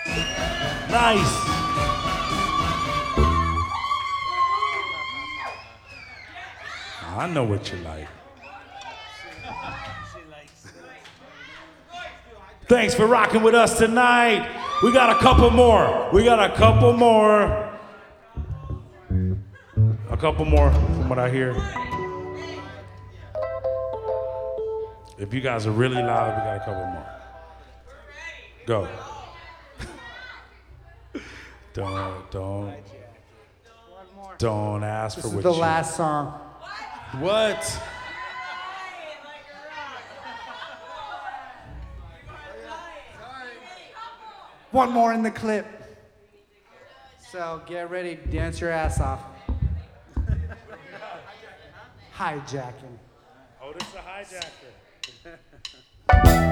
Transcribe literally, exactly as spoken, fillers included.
Nice. I know what you like. Thanks for rocking with us tonight. We got a couple more. We got a couple more. A couple more from what I hear. If you guys are really loud, we got a couple more. Go. Don't, don't, don't ask This for is what the you... last song. What? One more in the clip. So get ready, dance your ass off. Hijacking. Oh, this is a hijacker.